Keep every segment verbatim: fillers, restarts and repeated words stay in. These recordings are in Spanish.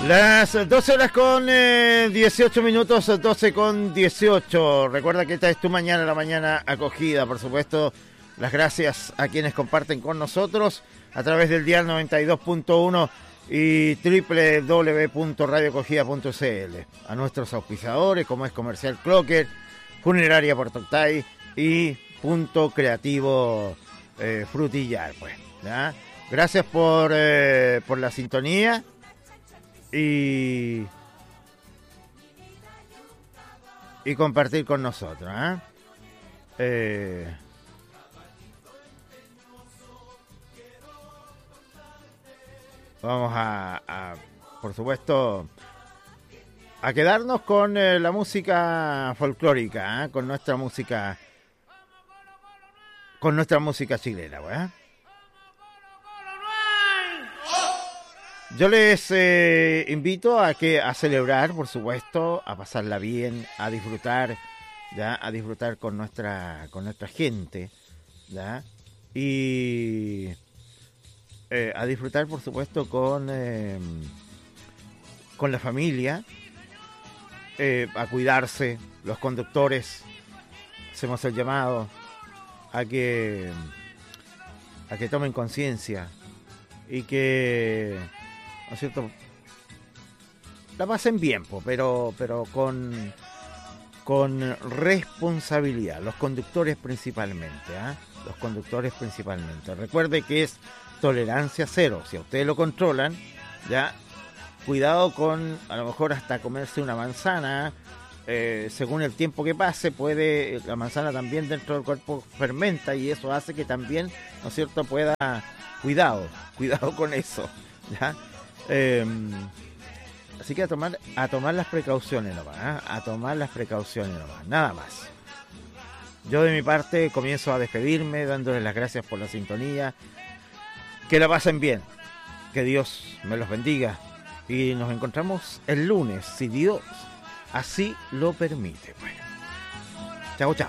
Las doce horas con eh, dieciocho minutos, doce con dieciocho. Recuerda que esta es tu mañana, la mañana acogida. Por supuesto, las gracias a quienes comparten con nosotros a través del dial noventa y dos punto uno y doble u doble u doble u punto radio acogida punto c l. A nuestros auspiciadores, como es Comercial Clocker, Funeraria Puerto Octay y Punto Creativo eh, Frutillar. Pues, ¿ya? Gracias por, eh, por la sintonía. Y, y compartir con nosotros, ¿eh? Eh, vamos a, a, por supuesto, a quedarnos con eh, la música folclórica, ¿eh? Con nuestra música, con nuestra música chilena, ¿eh? Yo les eh, invito a que a celebrar, por supuesto, a pasarla bien, a disfrutar, ya, a disfrutar con nuestra con nuestra gente, ya, y eh, a disfrutar, por supuesto, con eh, con la familia, eh, a cuidarse, los conductores, hacemos el llamado a que a que tomen conciencia y que, ¿no es cierto?, la pasen bien, po, pero pero con con responsabilidad, los conductores principalmente, ¿eh? Los conductores principalmente. Recuerde que es tolerancia cero. Si a ustedes lo controlan, ya, cuidado con, a lo mejor hasta comerse una manzana, eh, según el tiempo que pase, puede, la manzana también dentro del cuerpo fermenta y eso hace que también, ¿no es cierto?, pueda, cuidado, cuidado con eso, ¿ya? Eh, así que a tomar a tomar las precauciones nomás, ¿eh? a tomar las precauciones nomás, nada más. Yo de mi parte comienzo a despedirme dándoles las gracias por la sintonía, que la pasen bien, que Dios me los bendiga y nos encontramos el lunes, si Dios así lo permite. Bueno, chao, chao.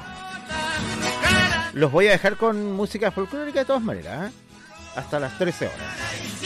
Los voy a dejar con música folclórica de todas maneras, ¿eh? Hasta las trece horas.